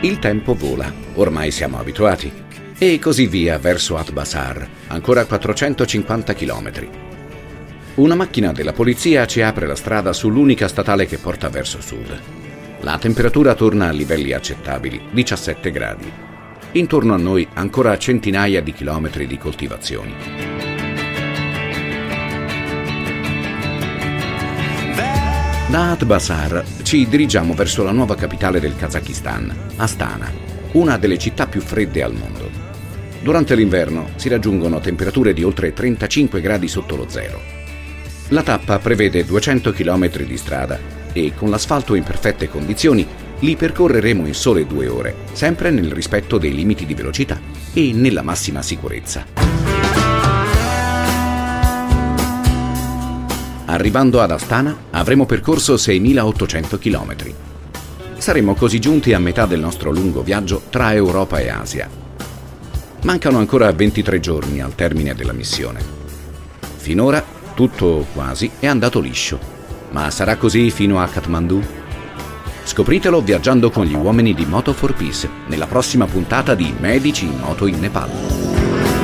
Il tempo vola, ormai siamo abituati. E così via verso Atbasar, ancora 450 chilometri. Una macchina della polizia ci apre la strada sull'unica statale che porta verso sud. La temperatura torna a livelli accettabili, 17 gradi. Intorno a noi ancora centinaia di chilometri di coltivazioni. Da Atbasar ci dirigiamo verso la nuova capitale del Kazakistan, Astana, una delle città più fredde al mondo. Durante l'inverno si raggiungono temperature di oltre 35 gradi sotto lo zero. La tappa prevede 200 km di strada e con l'asfalto in perfette condizioni li percorreremo in sole 2 ore, sempre nel rispetto dei limiti di velocità e nella massima sicurezza. Arrivando ad Astana avremo percorso 6.800 km. Saremo così giunti a metà del nostro lungo viaggio tra Europa e Asia. Mancano ancora 23 giorni al termine della missione. Finora tutto quasi è andato liscio, ma sarà così fino a Kathmandu? Scopritelo viaggiando con gli uomini di Moto for Peace nella prossima puntata di Medici in Moto in Nepal.